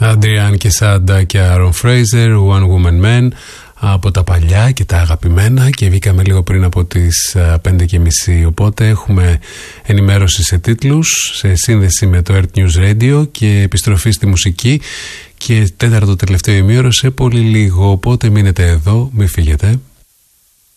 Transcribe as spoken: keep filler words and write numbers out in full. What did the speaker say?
Adrian Quesada και Aaron Fraser, One Woman Man, από τα παλιά και τα αγαπημένα, και βγήκαμε λίγο πριν από τις πέντε και μισή, οπότε έχουμε ενημέρωση σε τίτλους, σε σύνδεση με το Earth News Radio και επιστροφή στη μουσική και τέταρτο τελευταίο ημίωρο σε πολύ λίγο, οπότε μείνετε εδώ, μην φύγετε.